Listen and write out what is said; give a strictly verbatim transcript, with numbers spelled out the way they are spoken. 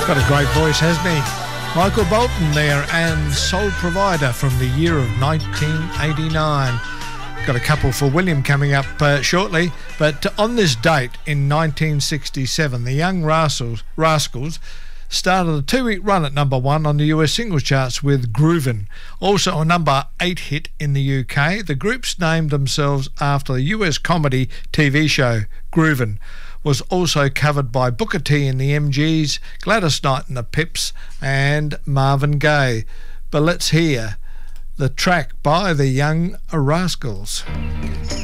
Got a great voice, hasn't he? Michael Bolton there, and Soul Provider from the year of nineteen eighty-nine. Got a couple for William coming up uh, shortly, but on this date in nineteen sixty-seven, the Young Rascals, Rascals started a two-week run at number one on the U S singles charts with Groovin'. Also a number eight hit in the U K. The groups named themselves after the U S comedy T V show Groovin'. Was also covered by Booker T and the M Gs, Gladys Knight and the Pips, and Marvin Gaye. But let's hear the track by the Young Rascals.